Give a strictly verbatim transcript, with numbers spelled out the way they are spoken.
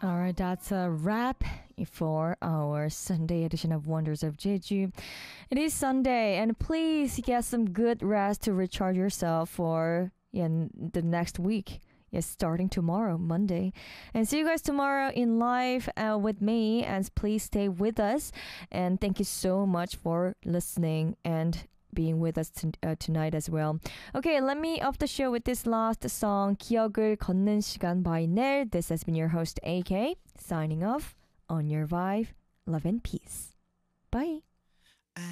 All right, that's a wrap for our Sunday edition of Wonders of Jeju. It is Sunday, and please get some good rest to recharge yourself for yeah, the next week. Yes, starting tomorrow, Monday. And see you guys tomorrow in live uh, with me. And please stay with us. And thank you so much for listening and being with us t- uh, tonight as well. Okay, let me off the show with this last song, 기억을 걷는 시간 by Nair. This has been your host, A K, signing off on your vibe. Love and peace. Bye.